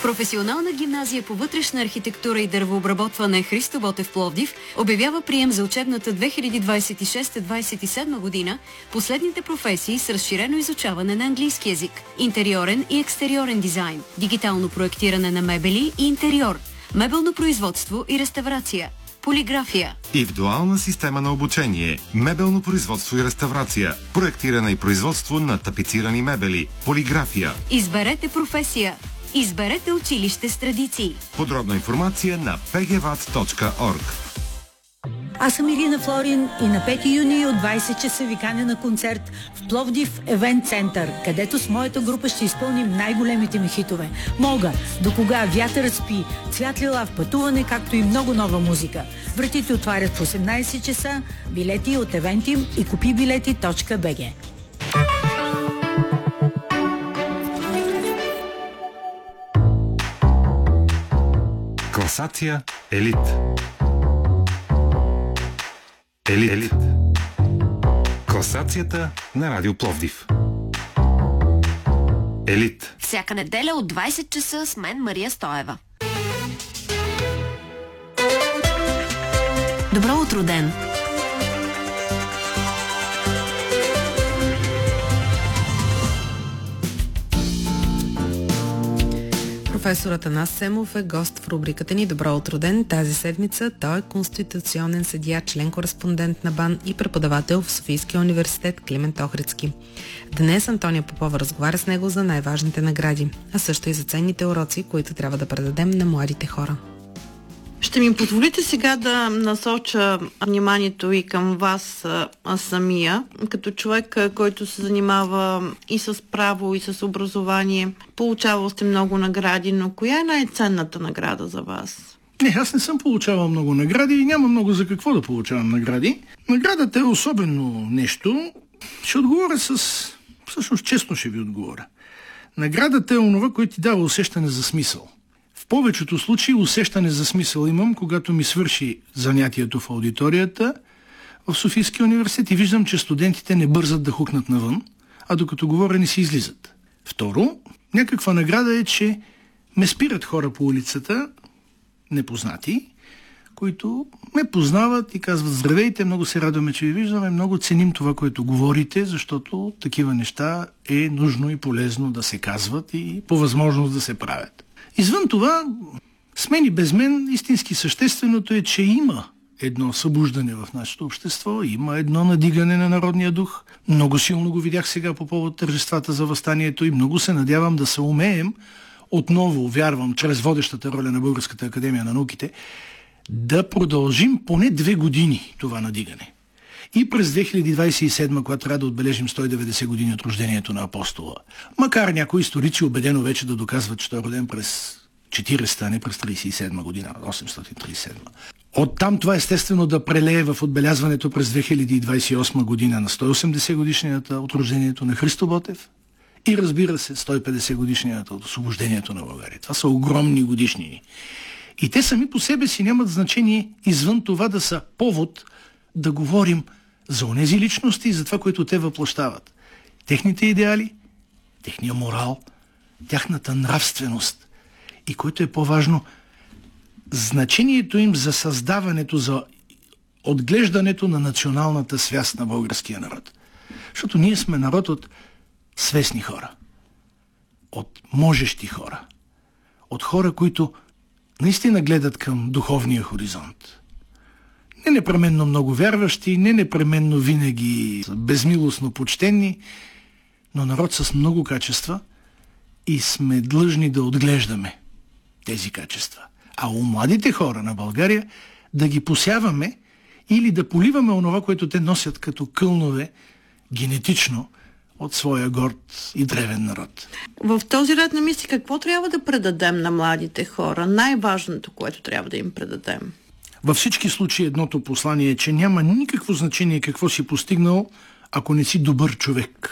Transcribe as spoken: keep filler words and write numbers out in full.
Професионална гимназия по вътрешна архитектура и дървообработване Христо Ботев Пловдив обявява прием за учебната две хиляди двадесет и шеста двадесет и седма година последните професии с разширено изучаване на английски език, интериорен и екстериорен дизайн, дигитално проектиране на мебели и интериор, мебелно производство и реставрация, полиграфия. Индивидуална система на обучение, мебелно производство и реставрация, проектиране и производство на тапицирани мебели, полиграфия. Изберете професия. Изберете училище с традиции. Подробна информация на пи джи ват точка орг. Аз съм Ирина Флорин и на пети юни от двадесет часа ви каня на концерт в Пловдив Евент Център, където с моята група ще изпълним най-големите ми хитове. Мога, До кога, Вятърът спи, Цвят лила в пътуване, както и много нова музика. Вратите отварят в осемнадесет часа, билети от Евентим и купи билети точка би джи. Класация Елит. Елит. Елит. Класацията на Радио Пловдив. Елит. Всяка неделя от двадесет часа с мен Мария Стоева. Добро утро, ден! Професор Атанас Семов е гост в рубриката ни Добро утро, ден. Тази седмица той е конституционен съдия, член-кореспондент на БАН и преподавател в Софийския университет Климент Охридски. Днес Антония Попова разговаря с него за най-важните награди, а също и за ценните уроци, които трябва да предадем на младите хора. Ще ми позволите сега да насоча вниманието и към вас а, самия, като човек, който се занимава и с право, и с образование. Получавал сте много награди, но коя е най-ценната награда за вас? Не, аз не съм получавал много награди и няма много за какво да получавам награди. Наградата е особено нещо. Ще отговоря с... Всъщност честно ще ви отговоря. Наградата е онова, което ти дава усещане за смисъл. В повечето случаи усещане за смисъл имам, когато ми свърши занятието в аудиторията в Софийския университет и виждам, че студентите не бързат да хукнат навън, а докато говоря не си излизат. Второ, някаква награда е, че ме спират хора по улицата, непознати, които ме познават и казват: здравейте, много се радваме, че ви виждаме, много ценим това, което говорите, защото такива неща е нужно и полезно да се казват и по възможност да се правят. Извън това, с мен и без мен, истински същественото е, че има едно събуждане в нашето общество, има едно надигане на народния дух. Много силно го видях сега по повод тържествата за въстанието и много се надявам да се умеем, отново вярвам, чрез водещата роля на Българската академия на науките, да продължим поне две години това надигане. И през две хиляди двадесет и седма, когато трябва да отбележим сто и деветдесет години от рождението на апостола, макар някои историци убедено вече да доказват, че той е роден през четиридесета, а не през тридесет и седма година, осемстотин тридесет и седма. Оттам това естествено да прелее в отбелязването през две хиляди двадесет и осма година на сто и осемдесет годишнината от рождението на Христо Ботев и, разбира се, сто и петдесет годишнината от освобождението на България. Това са огромни годишнини. И те сами по себе си нямат значение извън това да са повод да говорим за онези личности и за това, което те въплащават. Техните идеали, техния морал, тяхната нравственост и, което е по-важно, значението им за създаването, за отглеждането на националната свяст на българския народ. Защото ние сме народ от свестни хора, от можещи хора, от хора, които наистина гледат към духовния хоризонт. Не непременно много вярващи, не непременно винаги безмилостно почтени, но народ с много качества и сме длъжни да отглеждаме тези качества. А у младите хора на България да ги посяваме или да поливаме онова, което те носят като кълнове генетично от своя горд и древен народ. В този ред на мисли, какво трябва да предадем на младите хора? Най-важното, което трябва да им предадем? Във всички случаи едното послание е, че няма никакво значение какво си постигнал, ако не си добър човек.